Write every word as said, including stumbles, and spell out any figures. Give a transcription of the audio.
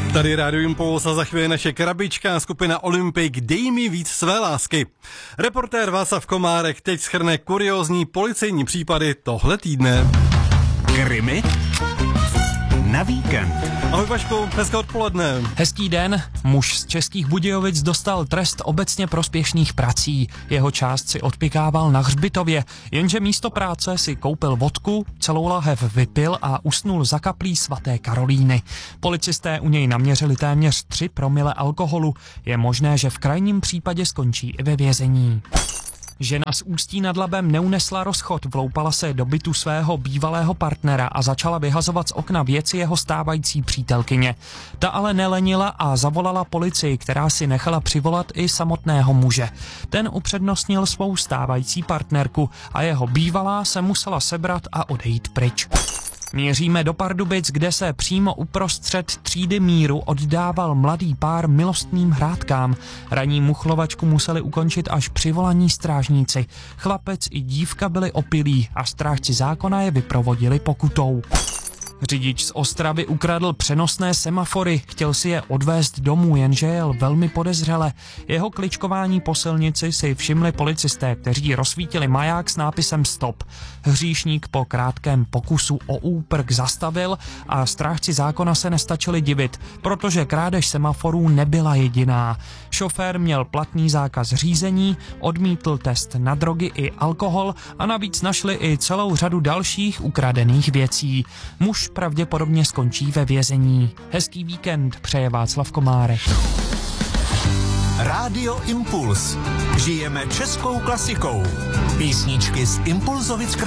Tady Rádio Impuls a za chvíli naše krabička skupina Olympic Dej mi víc své lásky. Reportér Václav Komárek teď shrne kuriózní policejní případy tohle týdne. Krimi na víkend. Ahoj Vašku, hezké odpoledne. Hezký den. Muž z Českých Budějovic dostal trest obecně prospěšných prací. Jeho část si odpikával na hřbitově, jenže místo práce si koupil vodku, celou lahev vypil a usnul za kaplí svaté Karolíny. Policisté u něj naměřili téměř tři promile alkoholu. Je možné, že v krajním případě skončí i ve vězení. Žena z Ústí nad Labem neunesla rozchod, vloupala se do bytu svého bývalého partnera a začala vyhazovat z okna věci jeho stávající přítelkyně. Ta ale nelenila a zavolala policii, která si nechala přivolat i samotného muže. Ten upřednostnil svou stávající partnerku a jeho bývalá se musela sebrat a odejít pryč. Míříme do Pardubic, kde se přímo uprostřed třídy míru oddával mladý pár milostným hrádkám. Ranní muchlovačku museli ukončit až přivolaní strážníci. Chlapec i dívka byli opilí a strážci zákona je vyprovodili pokutou. Řidič z Ostravy ukradl přenosné semafory, chtěl si je odvést domů, jenže jel velmi podezřele. Jeho kličkování po silnici si všimli policisté, kteří rozsvítili maják s nápisem Stop. Hříšník po krátkém pokusu o úprk zastavil a strážci zákona se nestačili divit, protože krádež semaforů nebyla jediná. Šofér měl platný zákaz řízení, odmítl test na drogy i alkohol a navíc našli i celou řadu dalších ukradených věcí. Muž pravděpodobně skončí ve vězení. Hezký víkend přeje Václav Komárek. Rádio Impuls. Žijeme českou klasikou. Písničky z Impulzovic